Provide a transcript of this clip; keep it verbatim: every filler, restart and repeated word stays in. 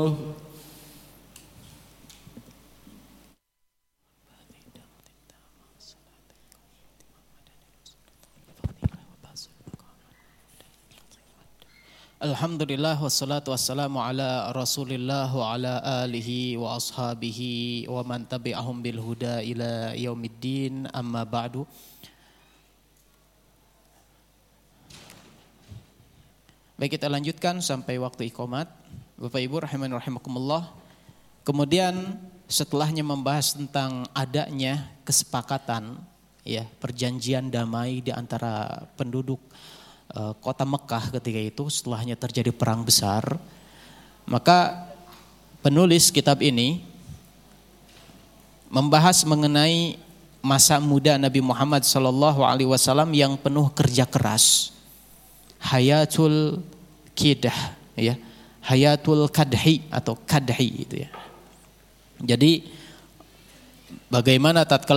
Alhamdulillah wassalatu wassalamu ala Rasulillah wa ala alihi wa ashabihi wa man tabi'ahum bil huda ila yaumiddin, amma ba'du. Baik, kita lanjutkan sampai waktu iqamat. Bapak Ibu rahimani rahimakumullah. Kemudian setelahnya membahas tentang adanya kesepakatan, ya, perjanjian damai di antara penduduk kota Mekah ketika itu setelahnya terjadi perang besar. Maka penulis kitab ini membahas mengenai masa muda Nabi Muhammad sallallahu alaihi wasallam yang penuh kerja keras. Hayatul kidah, ya. Hayatul kadhi atau kadhi itu, ya. Jadi bagaimana tatkala